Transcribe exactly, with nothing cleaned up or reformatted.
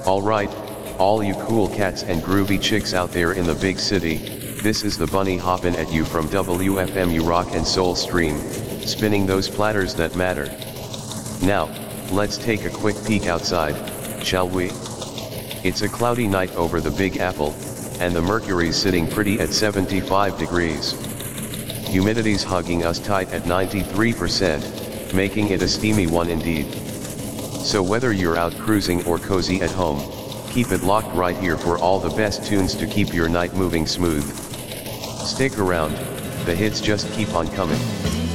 Alright, all you cool cats and groovy chicks out there in the big city, this is the bunny hoppin' at you from W F M U Rock and Soul Stream, spinning those platters that matter. Now, let's take a quick peek outside, shall we? It's a cloudy night over the Big Apple, and the mercury's sitting pretty at seventy-five degrees. Humidity's hugging us tight at ninety-three percent, making it a steamy one indeed. So whether you're out cruising or cozy at home, keep it locked right here for all the best tunes to keep your night moving smooth. Stick around, the hits just keep on coming.